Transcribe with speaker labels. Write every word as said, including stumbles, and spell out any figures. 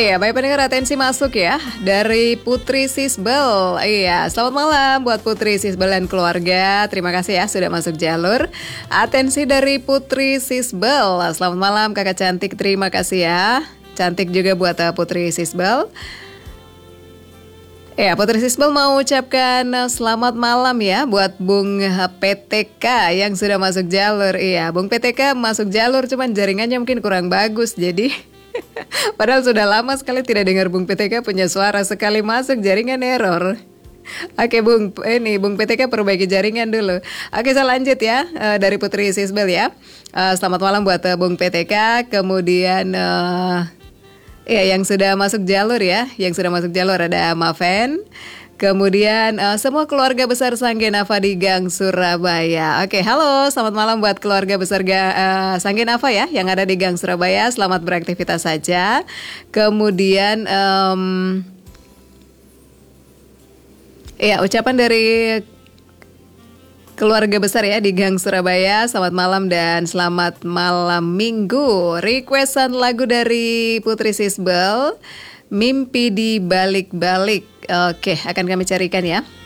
Speaker 1: Iya, baik pendengar, atensi masuk ya dari Putri Sisbel. Iya, selamat malam buat Putri Sisbel dan keluarga. Terima kasih ya sudah masuk jalur. Atensi dari Putri Sisbel. Selamat malam kakak cantik, terima kasih ya. Cantik juga buat uh, Putri Sisbel. Ya, Putri Sisbel mau ucapkan uh, selamat malam ya buat Bung uh, P T K yang sudah masuk jalur. Iya, Bung P T K masuk jalur, cuman jaringannya mungkin kurang bagus, jadi padahal sudah lama sekali tidak dengar Bung P T K punya suara, sekali masuk jaringan error. Oke Bung, ini Bung P T K perbaiki jaringan dulu. Oke, saya lanjut ya uh, dari Putri Sisbel ya. Uh, selamat malam buat uh, Bung P T K. Kemudian uh, ya yang sudah masuk jalur ya, yang sudah masuk jalur ada Maven. Kemudian uh, semua keluarga besar Sangge Nafa di Gang Surabaya. Oke, halo, selamat malam buat keluarga besar uh, Sangge Nafa ya yang ada di Gang Surabaya. Selamat beraktivitas saja. Kemudian um, ya ucapan dari keluarga besar ya di Gang Surabaya. Selamat malam dan selamat malam minggu. Requestan lagu dari Putri Sisbel, Mimpi di Balik-Balik. Oke, akan kami carikan ya.